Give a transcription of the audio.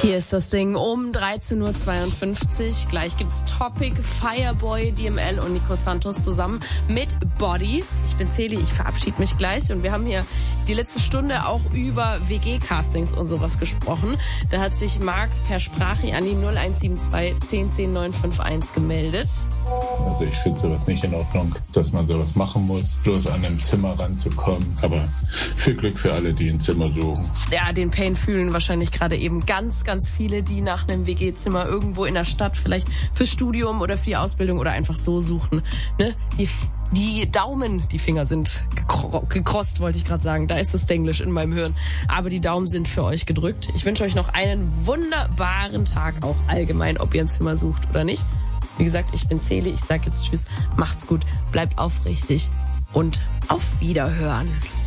Hier ist das Ding um 13.52 Uhr. Gleich gibt's Topic, Fireboy, DML und Nico Santos zusammen mit Body. Ich bin Celi, ich verabschiede mich gleich. Und wir haben hier die letzte Stunde auch über WG-Castings und sowas gesprochen. Da hat sich Marc per Sprache an die 0172 1010 951 gemeldet. Also ich finde sowas nicht in Ordnung, dass man sowas machen muss, bloß an einem Zimmer ranzukommen. Aber viel Glück für alle, die ein Zimmer suchen. Ja, den Pain fühlen wahrscheinlich gerade eben ganz viele, die nach einem WG-Zimmer irgendwo in der Stadt vielleicht fürs Studium oder für die Ausbildung oder einfach so suchen. Ne? Die Daumen, die Finger sind gekrost, wollte ich gerade sagen. Da ist das Denglisch in meinem Hirn. Aber die Daumen sind für euch gedrückt. Ich wünsche euch noch einen wunderbaren Tag, auch allgemein, ob ihr ein Zimmer sucht oder nicht. Wie gesagt, ich bin Celi, ich sag jetzt Tschüss, macht's gut, bleibt aufrichtig und auf Wiederhören.